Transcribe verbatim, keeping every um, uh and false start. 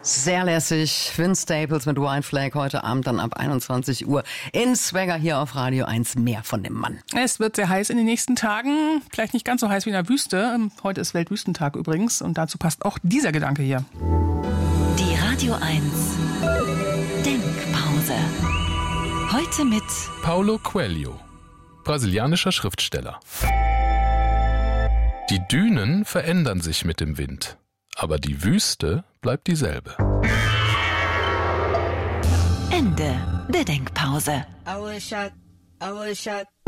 Sehr lässig. Vince Staples mit White Flag heute Abend dann ab einundzwanzig Uhr in Swagger hier auf Radio eins. Mehr von dem Mann. Es wird sehr heiß in den nächsten Tagen. Vielleicht nicht ganz so heiß wie in der Wüste. Heute ist Weltwüstentag übrigens. Und dazu passt auch dieser Gedanke hier. Die Radio eins Denkpause. Heute mit Paulo Coelho, brasilianischer Schriftsteller. Die Dünen verändern sich mit dem Wind, aber die Wüste bleibt dieselbe. Ende der Denkpause. I was shot, I was shot.